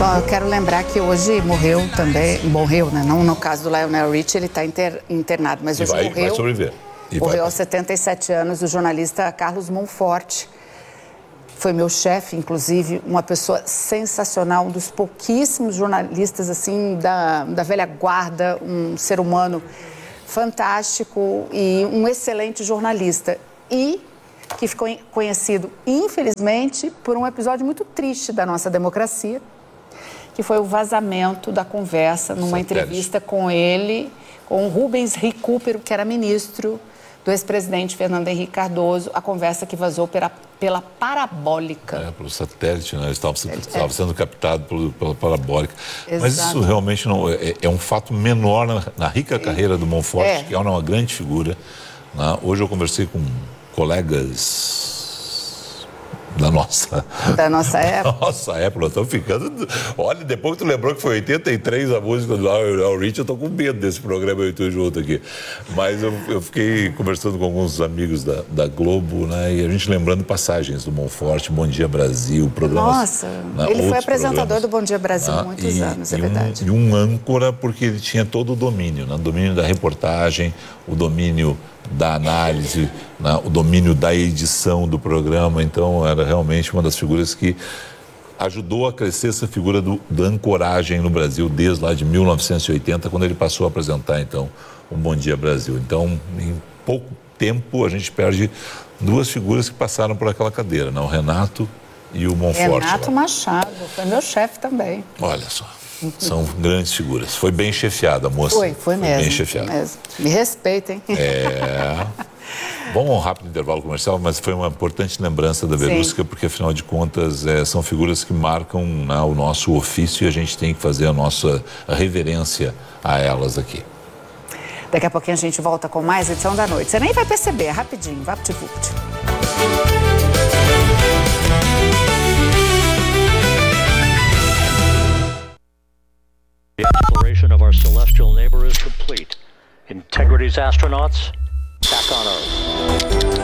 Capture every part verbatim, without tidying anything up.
Bom, eu quero lembrar que hoje morreu também, morreu, né? Não no caso do Lionel Richie, ele está inter, internado, mas hoje e vai, morreu. Vai sobreviver. E morreu vai. aos setenta e sete anos o jornalista Carlos Monforte. Foi meu chefe, inclusive, uma pessoa sensacional, um dos pouquíssimos jornalistas assim da, da velha guarda, um ser humano fantástico e um excelente jornalista. E que ficou conhecido, infelizmente, por um episódio muito triste da nossa democracia, que foi o vazamento da conversa numa entrevista com ele, com o Rubens Recupero, que era ministro do ex-presidente Fernando Henrique Cardoso, a conversa que vazou pela, pela parabólica. É, pelo satélite, né? Estava sendo, é. sendo captado pelo, pela parabólica. Exato. Mas isso realmente não é, é um fato menor na, na rica carreira do Monforte, é. que é uma grande figura. Né? Hoje eu conversei com colegas da nossa... Da nossa época. Da nossa época, nós estamos ficando... Olha, depois que tu lembrou que foi oitenta e três a música do Lionel Richie, eu tô com medo desse programa, eu estou junto aqui. Mas eu, eu fiquei conversando com alguns amigos da, da Globo, né? E a gente lembrando passagens do Monforte, Bom Dia Brasil, programas... Nossa, né, ele foi apresentador do Bom Dia Brasil há ah, muitos e, anos, é e verdade. Um, e um âncora, porque ele tinha todo o domínio, né? O domínio da reportagem, o domínio da análise, né? O domínio da edição do programa. Então era realmente uma das figuras que ajudou a crescer essa figura do, da ancoragem no Brasil desde lá de mil novecentos e oitenta, quando ele passou a apresentar então o Bom Dia Brasil. Então, em pouco tempo a gente perde duas figuras que passaram por aquela cadeira, né? O Renato e o Monforte. Renato lá. Machado, foi meu chefe também. Olha só. São grandes figuras. Foi bem chefiada a moça. Foi, foi, foi mesmo. Bem chefiada. Foi mesmo. Me respeitem. É. Bom, um rápido intervalo comercial, mas foi uma importante lembrança da Verusca, porque afinal de contas é, são figuras que marcam, né, o nosso ofício e a gente tem que fazer a nossa reverência a elas aqui. Daqui a pouquinho a gente volta com mais edição da noite. Você nem vai perceber, é rapidinho, vapt-vupt. The exploration of our celestial neighbor is complete. Integrity's astronauts back on Earth.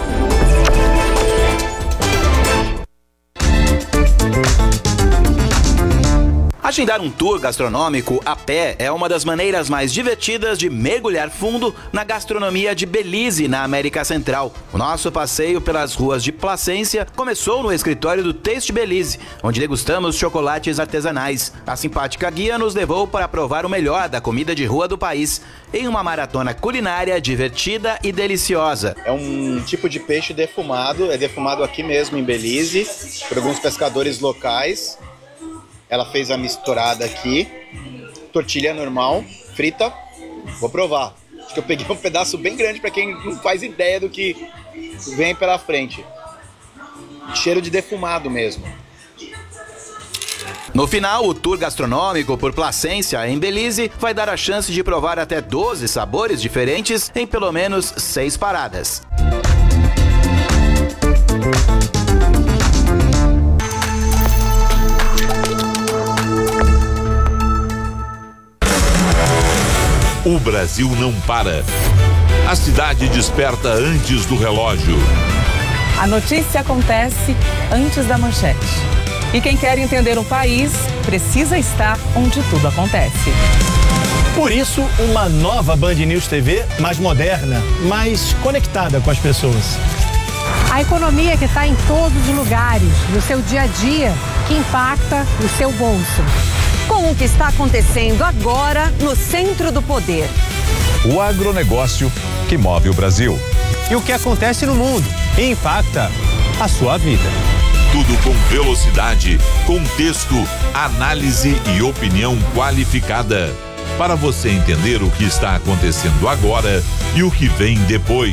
Agendar um tour gastronômico a pé é uma das maneiras mais divertidas de mergulhar fundo na gastronomia de Belize, na América Central. O nosso passeio pelas ruas de Placência começou no escritório do Taste Belize, onde degustamos chocolates artesanais. A simpática guia nos levou para provar o melhor da comida de rua do país, em uma maratona culinária divertida e deliciosa. É um tipo de peixe defumado, é defumado aqui mesmo em Belize, por alguns pescadores locais. Ela fez a misturada aqui, tortilha normal, frita, vou provar. Acho que eu peguei um pedaço bem grande para quem não faz ideia do que vem pela frente. Cheiro de defumado mesmo. No final, o tour gastronômico por Placência, em Belize, vai dar a chance de provar até doze sabores diferentes em pelo menos seis paradas. O Brasil não para. A cidade desperta antes do relógio. A notícia acontece antes da manchete. E quem quer entender o país precisa estar onde tudo acontece. Por isso, uma nova Band News T V mais moderna, mais conectada com as pessoas. A economia que está em todos os lugares, no seu dia a dia, que impacta o seu bolso. Com o que está acontecendo agora no centro do poder. O agronegócio que move o Brasil. E o que acontece no mundo e impacta a sua vida. Tudo com velocidade, contexto, análise e opinião qualificada. Para você entender o que está acontecendo agora e o que vem depois.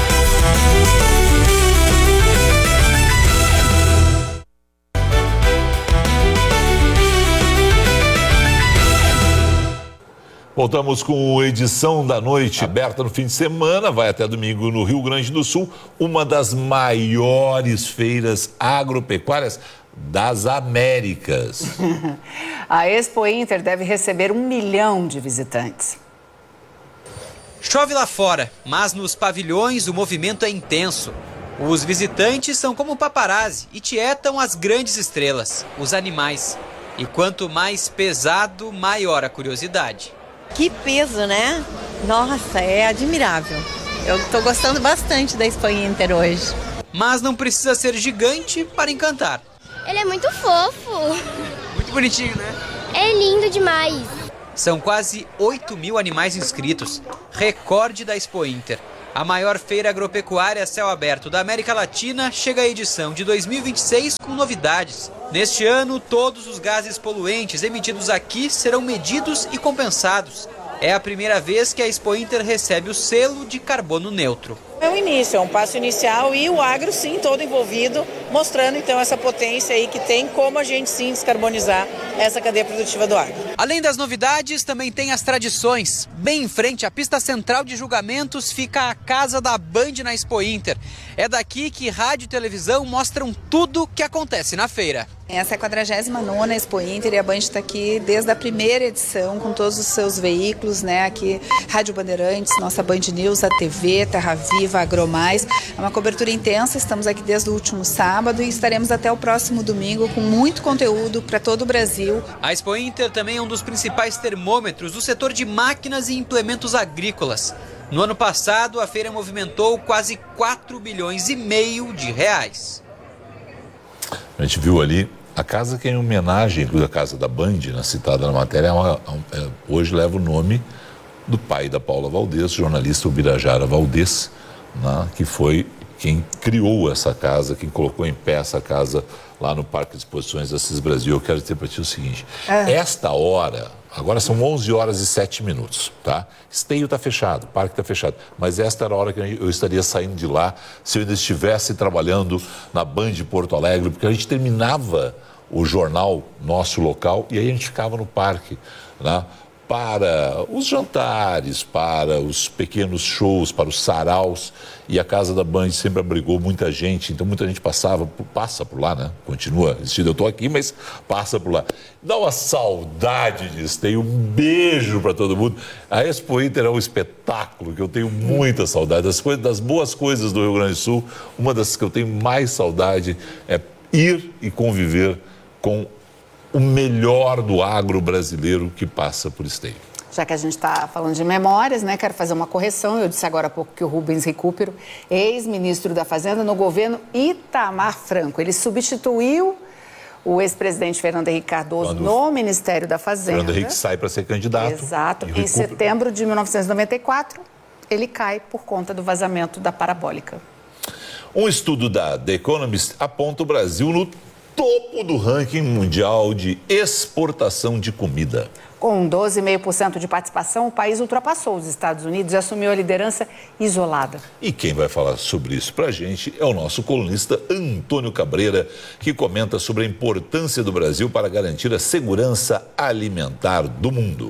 Voltamos com a edição da noite, aberta no fim de semana, vai até domingo no Rio Grande do Sul, uma das maiores feiras agropecuárias das Américas. A Expo Inter deve receber um milhão de visitantes. Chove lá fora, mas nos pavilhões o movimento é intenso. Os visitantes são como paparazzi e tietam as grandes estrelas, os animais. E quanto mais pesado, maior a curiosidade. Que peso, né? Nossa, é admirável. Eu tô gostando bastante da Expo Inter hoje. Mas não precisa ser gigante para encantar. Ele é muito fofo. Muito bonitinho, né? É lindo demais. São quase oito mil animais inscritos, recorde da Expo Inter. A maior feira agropecuária a céu aberto da América Latina chega à edição de dois mil e vinte e seis com novidades. Neste ano, todos os gases poluentes emitidos aqui serão medidos e compensados. É a primeira vez que a Expo Inter recebe o selo de carbono neutro. É o início, é um passo inicial e o agro sim todo envolvido, mostrando então essa potência aí que tem como a gente sim descarbonizar essa cadeia produtiva do agro. Além das novidades, também tem as tradições. Bem em frente à pista central de julgamentos fica a casa da Band na Expo Inter. É daqui que rádio e televisão mostram tudo o que acontece na feira. Essa é a quadragésima nona Expo Inter e a Band está aqui desde a primeira edição com todos os seus veículos, né? Aqui Rádio Bandeirantes, nossa Band News, a T V, Terra Viva, Agromais. É uma cobertura intensa, estamos aqui desde o último sábado e estaremos até o próximo domingo com muito conteúdo para todo o Brasil. A Expo Inter também é um dos principais termômetros do setor de máquinas e implementos agrícolas. No ano passado, a feira movimentou quase quatro bilhões e meio de reais. A gente viu ali a casa que é em homenagem à casa da Band, né, citada na matéria, é uma, é, hoje leva o nome do pai da Paula Valdez, jornalista Ubirajara Valdez, né, que foi quem criou essa casa, quem colocou em pé essa casa lá no Parque de Exposições da Assis Brasil. Eu quero dizer para ti o seguinte, é. esta hora, agora são onze horas e sete minutos, tá? Esteio está fechado, o parque está fechado, mas esta era a hora que eu estaria saindo de lá se eu ainda estivesse trabalhando na Band de Porto Alegre, porque a gente terminava o jornal nosso local e aí a gente ficava no parque, né? Para os jantares, para os pequenos shows, para os saraus, e a casa da Band sempre abrigou muita gente, então muita gente passava, passa por lá, né? Continua existindo, eu estou aqui, mas passa por lá. Dá uma saudade disso, tem um beijo para todo mundo. A Expo Inter é um espetáculo que eu tenho muita saudade, das, coisas, das boas coisas do Rio Grande do Sul, uma das que eu tenho mais saudade é ir e conviver com o melhor do agro brasileiro que passa por Esteio. Já que a gente está falando de memórias, né, quero fazer uma correção. Eu disse agora há pouco que o Rubens Recupero, ex-ministro da Fazenda no governo Itamar Franco, ele substituiu o ex-presidente Fernando Henrique Cardoso Quando no Ministério da Fazenda. Fernando Henrique sai para ser candidato. Exato. Em setembro de mil novecentos e noventa e quatro, ele cai por conta do vazamento da parabólica. Um estudo da The Economist aponta o Brasil no topo do ranking mundial de exportação de comida. Com doze vírgula cinco por cento de participação, o país ultrapassou os Estados Unidos e assumiu a liderança isolada. E quem vai falar sobre isso pra gente é o nosso colunista Antônio Cabreira, que comenta sobre a importância do Brasil para garantir a segurança alimentar do mundo.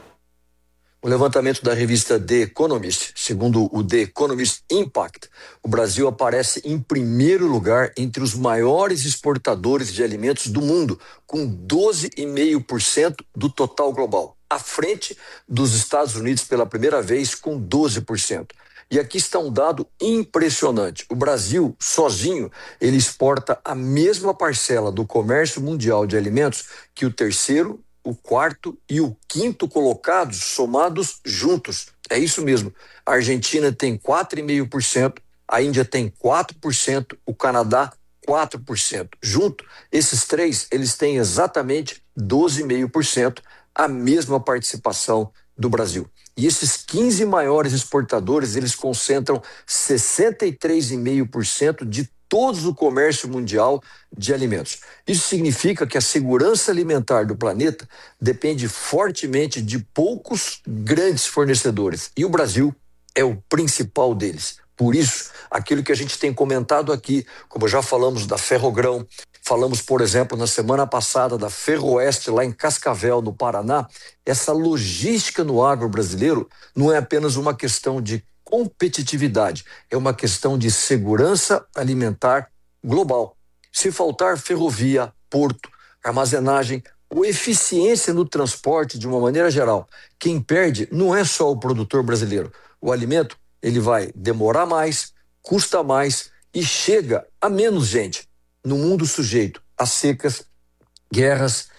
O levantamento da revista The Economist, segundo o The Economist Impact, o Brasil aparece em primeiro lugar entre os maiores exportadores de alimentos do mundo, com doze vírgula cinco por cento do total global, à frente dos Estados Unidos pela primeira vez com doze por cento. E aqui está um dado impressionante. O Brasil, sozinho, ele exporta a mesma parcela do comércio mundial de alimentos que o terceiro, o quarto e o quinto colocados somados juntos. É isso mesmo. A Argentina tem quatro vírgula cinco por cento, a Índia tem quatro por cento, o Canadá quatro por cento. Junto, esses três, eles têm exatamente doze vírgula cinco por cento, a mesma participação do Brasil. E esses quinze maiores exportadores, eles concentram sessenta e três vírgula cinco por cento de todo o comércio mundial de alimentos. Isso significa que a segurança alimentar do planeta depende fortemente de poucos grandes fornecedores. E o Brasil é o principal deles. Por isso, aquilo que a gente tem comentado aqui, como já falamos da Ferrogrão, falamos, por exemplo, na semana passada da Ferroeste, lá em Cascavel, no Paraná, essa logística no agro brasileiro não é apenas uma questão de competitividade, é uma questão de segurança alimentar global. Se faltar ferrovia, porto, armazenagem ou eficiência no transporte de uma maneira geral, quem perde não é só o produtor brasileiro. O alimento, ele vai demorar mais, custa mais e chega a menos gente no mundo sujeito a secas, guerras,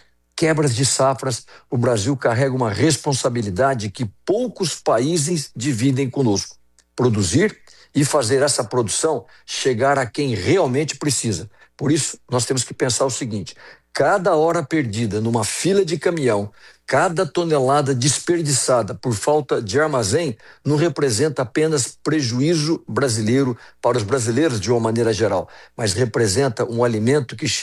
quebras de safras, o Brasil carrega uma responsabilidade que poucos países dividem conosco. Produzir e fazer essa produção chegar a quem realmente precisa. Por isso, nós temos que pensar o seguinte: cada hora perdida numa fila de caminhão, cada tonelada desperdiçada por falta de armazém não representa apenas prejuízo brasileiro para os brasileiros de uma maneira geral, mas representa um alimento que